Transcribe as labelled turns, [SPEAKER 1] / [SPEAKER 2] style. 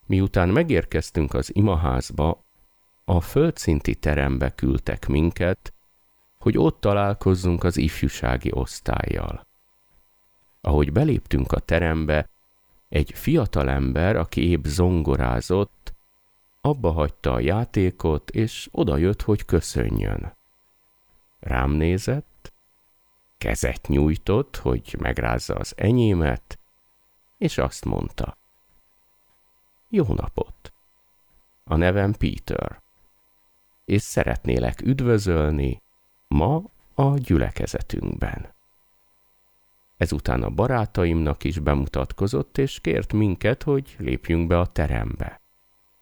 [SPEAKER 1] Miután megérkeztünk az imaházba, a földszinti terembe küldtek minket, hogy ott találkozzunk az ifjúsági osztállyal. Ahogy beléptünk a terembe, egy fiatalember, aki épp zongorázott, abba hagyta a játékot, és odajött, hogy köszönjön. Rám nézett, kezet nyújtott, hogy megrázza az enyémet, és azt mondta: jó napot! A nevem Peter, és szeretnélek üdvözölni ma a gyülekezetünkben. Ezután a barátaimnak is bemutatkozott, és kért minket, hogy lépjünk be a terembe.